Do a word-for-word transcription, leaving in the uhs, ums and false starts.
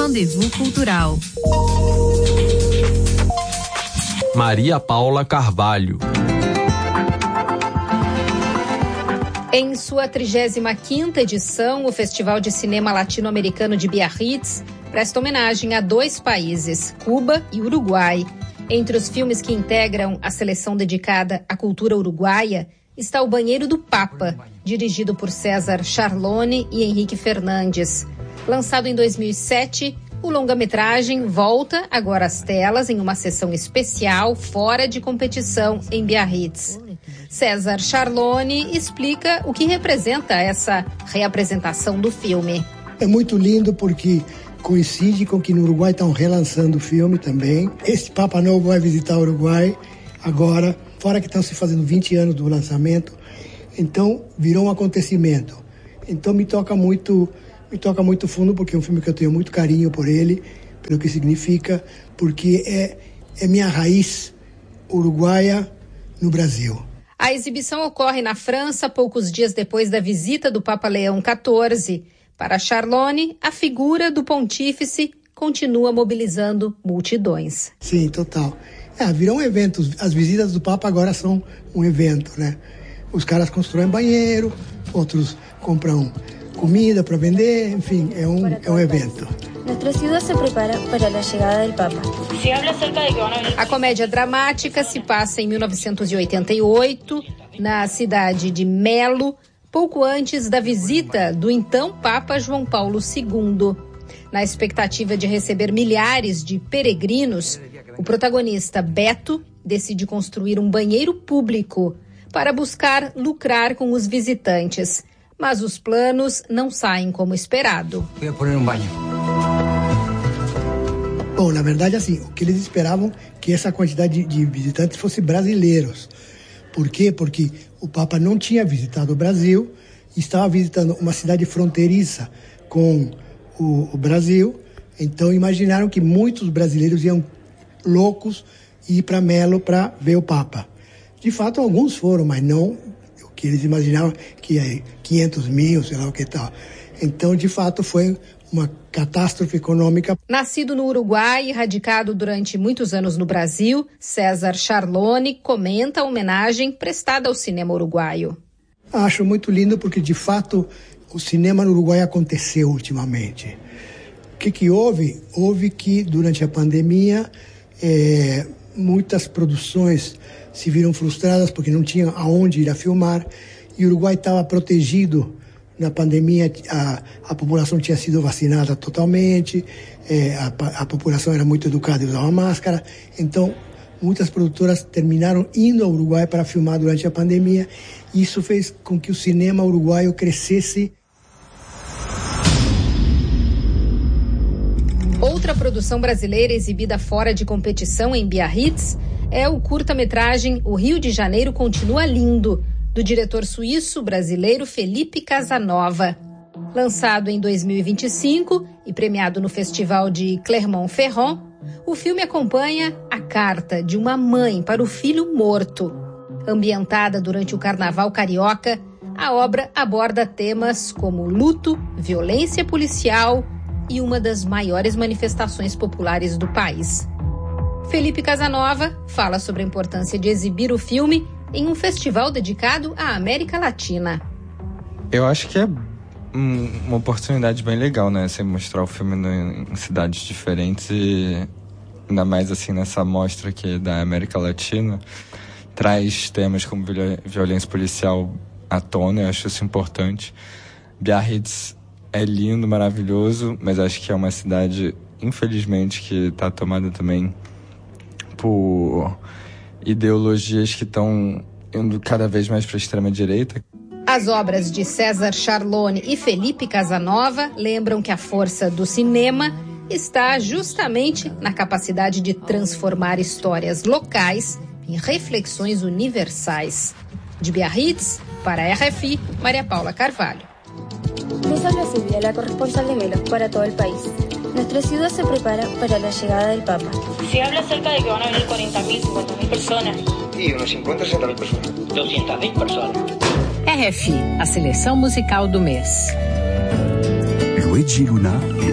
Rendezvous Cultural. Maria Paula Carvalho. Em sua trigésima quinta edição, o Festival de Cinema Latino-Americano de Biarritz presta homenagem a dois países, Cuba e Uruguai. Entre os filmes que integram a seleção dedicada à cultura uruguaia está O Banheiro do Papa, dirigido por César Charlone e Henrique Fernandes. Lançado em dois mil e sete, o longa-metragem volta agora às telas em uma sessão especial fora de competição em Biarritz. César Charlone explica o que representa essa reapresentação do filme. É muito lindo porque coincide com que no Uruguai estão relançando o filme também. Esse Papa Novo vai visitar o Uruguai agora, fora que estão se fazendo vinte anos do lançamento. Então, virou um acontecimento. Então, me toca muito, me toca muito fundo, porque é um filme que eu tenho muito carinho por ele, pelo que significa, porque é, é minha raiz uruguaia no Brasil. A exibição ocorre na França poucos dias depois da visita do Papa Leão quatorze. Para Charlone, a figura do pontífice continua mobilizando multidões. Sim, total. É, virou um evento. As visitas do Papa agora são um evento, né? Os caras constroem banheiro, outros compram comida para vender, enfim, é um, é um evento. Nuestra ciudad se prepara para la llegada del Papa. A comédia dramática se passa em mil novecentos e oitenta e oito, na cidade de Melo, pouco antes da visita do então Papa João Paulo segundo. Na expectativa de receber milhares de peregrinos, o protagonista Beto decide construir um banheiro público para buscar lucrar com os visitantes. Mas os planos não saem como esperado. Vou pôr um banho. Bom, na verdade, assim, o que eles esperavam que essa quantidade de, de visitantes fosse brasileiros. Por quê? Porque o Papa não tinha visitado o Brasil, estava visitando uma cidade fronteiriça com o, o Brasil, então imaginaram que muitos brasileiros iam loucos ir para Melo para ver o Papa. De fato, alguns foram, mas não o que eles imaginavam, que é quinhentos mil, sei lá o que tal. Então, de fato, foi uma catástrofe econômica. Nascido no Uruguai e radicado durante muitos anos no Brasil, César Charlone comenta a homenagem prestada ao cinema uruguaio. Acho muito lindo porque, de fato, o cinema no Uruguai aconteceu ultimamente. O que, que houve? Houve que, durante a pandemia, é, muitas produções se viram frustradas porque não tinham aonde ir a filmar e o Uruguai estava protegido. Na pandemia, a, a população tinha sido vacinada totalmente, é, a, a população era muito educada e usava máscara. Então, muitas produtoras terminaram indo ao Uruguai para filmar durante a pandemia. E isso fez com que o cinema uruguaio crescesse. Outra produção brasileira exibida fora de competição em Biarritz é o curta-metragem O Rio de Janeiro Continua Lindo, do diretor suíço-brasileiro Felipe Casanova. Lançado em dois mil e vinte e cinco e premiado no Festival de Clermont-Ferrand, o filme acompanha a carta de uma mãe para o filho morto. Ambientada durante o Carnaval Carioca, a obra aborda temas como luto, violência policial e uma das maiores manifestações populares do país. Felipe Casanova fala sobre a importância de exibir o filme em um festival dedicado à América Latina. Eu acho que é uma oportunidade bem legal, né? Você mostrar o filme em cidades diferentes e ainda mais assim nessa mostra aqui da América Latina, traz temas como violência policial à tona, eu acho isso importante. Biarritz é lindo, maravilhoso, mas acho que é uma cidade, infelizmente, que está tomada também por ideologias que estão indo cada vez mais para a extrema-direita. As obras de César Charlone e Felipe Casanova lembram que a força do cinema está justamente na capacidade de transformar histórias locais em reflexões universais. De Biarritz, para a R F I, Maria Paula Carvalho. Les habla Silvia, la corresponsal de Melo, para todo el país. Nuestra ciudad se prepara para la llegada del Papa. Se habla acerca de que van a venir cuarenta mil, cincuenta mil personas. Sí, unos cincuenta, sesenta mil personas. doscientas mil personas. R F I, a seleção musical do mês. Luigi Luna